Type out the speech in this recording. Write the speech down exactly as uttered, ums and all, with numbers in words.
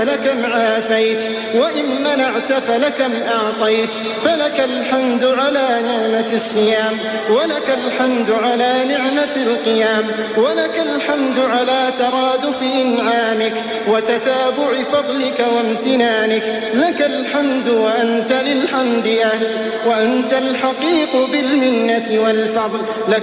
لكم عافيت وإن منعت فلكم أعطيت. فلك الحمد على نعمة الصيام، ولك الحمد على نعمة القيام، ولك الحمد على ترادف إنعامك وتتابع فضلك وامتنانك. لك الحمد وأنت للحمد أهل، وأنت الحقيق بالمنة والفضل. لك